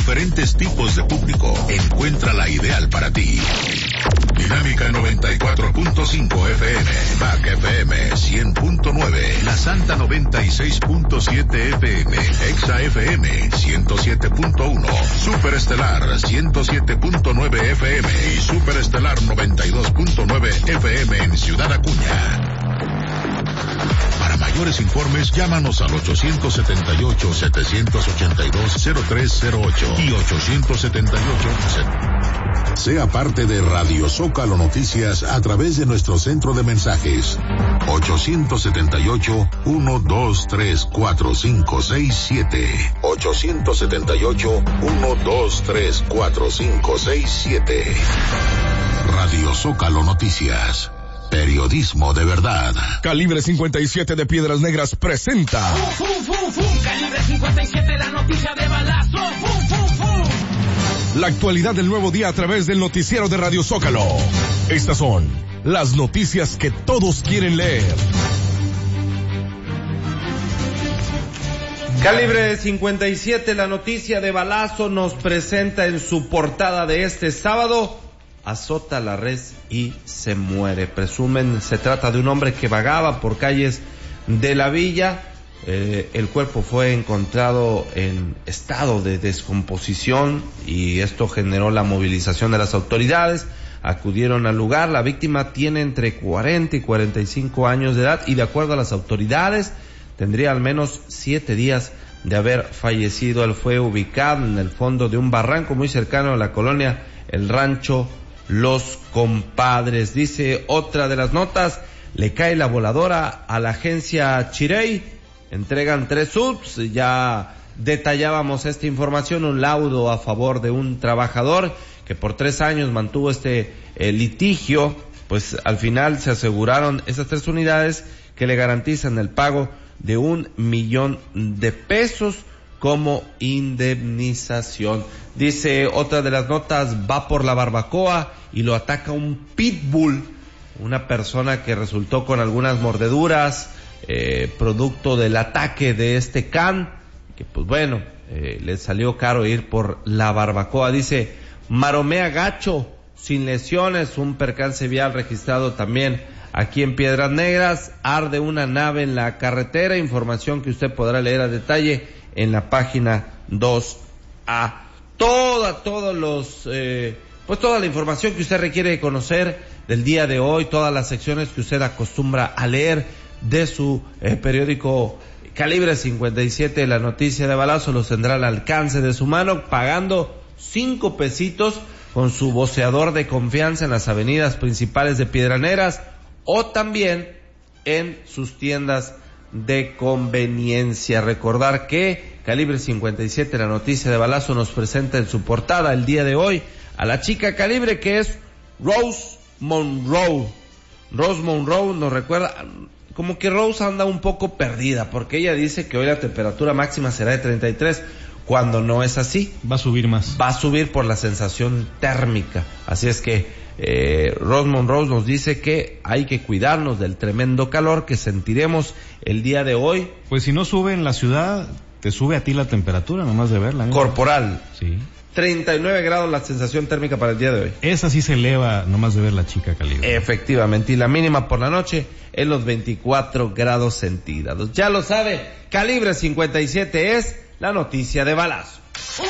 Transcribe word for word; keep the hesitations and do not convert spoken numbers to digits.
diferentes tipos de público. Encuentra la ideal para ti. Dinámica noventa y cuatro punto cinco F M, B A C F M cien punto nueve, La Santa noventa y seis punto siete F M, Exa F M ciento siete punto uno, Superestelar ciento siete punto nueve F M y Superestelar noventa y dos punto nueve F M en Ciudad Acuña. Para mayores informes, llámanos al ocho siete ocho, siete ocho dos, cero tres cero ocho y ocho siete ocho. Sea parte de Radio Zócalo Noticias a través de nuestro centro de mensajes ocho siete ocho, uno dos tres cuatro cinco seis siete, ocho siete ocho, uno dos tres cuatro cinco seis siete. Radio Zócalo Noticias. Periodismo de verdad. Calibre cincuenta y siete de Piedras Negras presenta. Fum, fum, fum, fum. Calibre cincuenta y siete, la noticia de balazo. Fum, fum, fum. La actualidad del nuevo día a través del noticiero de Radio Zócalo. Estas son las noticias que todos quieren leer. Calibre cincuenta y siete, la noticia de balazo, nos presenta en su portada de este sábado: azota la res y se muere. Presumen se trata de un hombre que vagaba por calles de la villa. Eh, el cuerpo fue encontrado en estado de descomposición y esto generó la movilización de las autoridades. Acudieron al lugar. La víctima tiene entre cuarenta y cuarenta y cinco años de edad y de acuerdo a las autoridades tendría al menos siete días de haber fallecido. Él fue ubicado en el fondo de un barranco muy cercano a la colonia El Rancho Los Compadres. Dice otra de las notas: le cae la voladora a la agencia Chirey, entregan tres subs. Ya detallábamos esta información, un laudo a favor de un trabajador que por tres años mantuvo este eh, litigio. Pues al final se aseguraron esas tres unidades que le garantizan el pago de un millón de pesos como indemnización. Dice otra de las notas: va por la barbacoa y lo ataca un pitbull, una persona que resultó con algunas mordeduras, eh, producto del ataque de este can, que pues bueno, eh, le salió caro ir por la barbacoa. Dice: maromea gacho, sin lesiones, un percance vial registrado también aquí en Piedras Negras. Arde una nave en la carretera, información que usted podrá leer a detalle en la página dos A. Toda, todos los, eh, pues toda la información que usted requiere conocer del día de hoy, todas las secciones que usted acostumbra a leer de su eh, periódico Calibre cincuenta y siete, la noticia de balazo, los tendrá al alcance de su mano, pagando cinco pesitos con su voceador de confianza en las avenidas principales de Piedras Negras o también en sus tiendas de conveniencia. Recordar que Calibre cincuenta y siete, la noticia de balazo, nos presenta en su portada el día de hoy a la chica Calibre, que es Rose Monroe. Rose Monroe nos recuerda, como que Rose anda un poco perdida, porque ella dice que hoy la temperatura máxima será de treinta y tres, cuando no es así. Va a subir más. Va a subir por la sensación térmica. Así es que eh, Rose Monroe nos dice que hay que cuidarnos del tremendo calor que sentiremos el día de hoy. Pues si no sube en la ciudad, te sube a ti la temperatura, nomás de verla, ¿no? Corporal. Sí. treinta y nueve grados la sensación térmica para el día de hoy. Esa sí se eleva nomás de ver la chica Calibre. Efectivamente, y la mínima por la noche en los veinticuatro grados centígrados. Ya lo sabe, Calibre cincuenta y siete es la noticia de balazo.